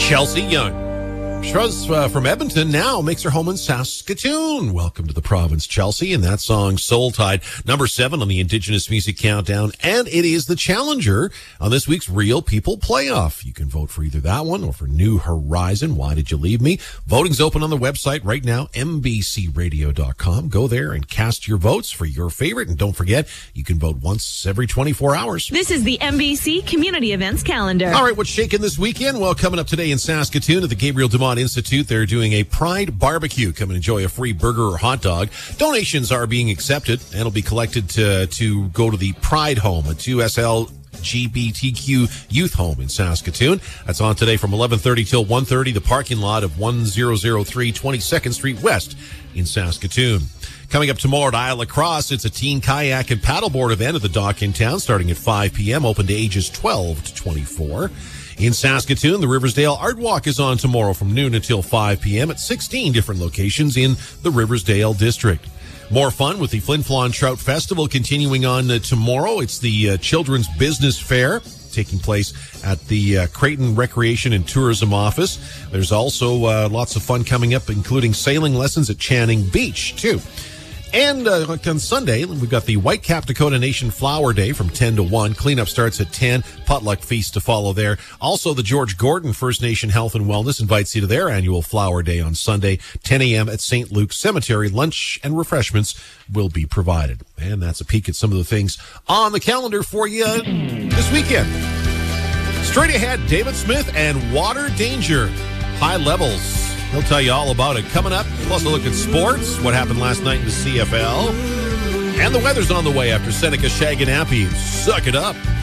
Chelsea Young. She's from Edmonton, now makes her home in Saskatoon. Welcome to the province, Chelsea. And that song, Soul Tide, number 7 on the Indigenous Music Countdown. And it is the challenger on this week's Real People Playoff. You can vote for either that one or for New Horizon, Why Did You Leave Me? Voting's open on the website right now, mbcradio.com. Go there and cast your votes for your favorite. And don't forget, you can vote once every 24 hours. This is the MBC Community Events Calendar. All right, what's shaking this weekend? Well, coming up today in Saskatoon at the Gabriel Dumont Institute, they're doing a Pride Barbecue. Come and enjoy a free burger or hot dog. Donations are being accepted and will be collected to go to the Pride Home, a 2SL LGBTQ youth home in Saskatoon. That's on today from 11:30 till 1:30, the parking lot of 1003 22nd Street West in Saskatoon. Coming up tomorrow at Isle La Crosse, it's a teen kayak and paddleboard event at the dock in town starting at 5 p.m., open to ages 12 to 24. In Saskatoon, the Riversdale Art Walk is on tomorrow from noon until 5 p.m. at 16 different locations in the Riversdale district. More fun with the Flin Flon Trout Festival continuing on tomorrow. It's the Children's Business Fair taking place at the Creighton Recreation and Tourism Office. There's also lots of fun coming up, including sailing lessons at Channing Beach, too. And on Sunday, we've got the Whitecap Dakota Nation Flower Day from 10 to 1. Cleanup starts at 10. Potluck feast to follow there. Also, the George Gordon First Nation Health and Wellness invites you to their annual Flower Day on Sunday, 10 a.m. at St. Luke's Cemetery. Lunch and refreshments will be provided. And that's a peek at some of the things on the calendar for you this weekend. Straight ahead, David Smith and Water Danger. High levels. He'll tell you all about it coming up. Plus a look at sports, what happened last night in the CFL. And the weather's on the way after Seneca Shaganappy. Suck it up.